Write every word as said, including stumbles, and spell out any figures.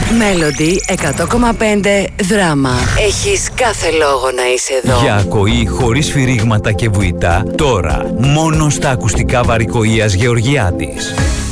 Melody εκατό κόμμα πέντε δράμα. Έχεις κάθε λόγο να είσαι εδώ. Για ακοή χωρίς σφυρίγματα και βουητά, τώρα μόνο στα ακουστικά Βαρικοΐας Γεωργιάδης.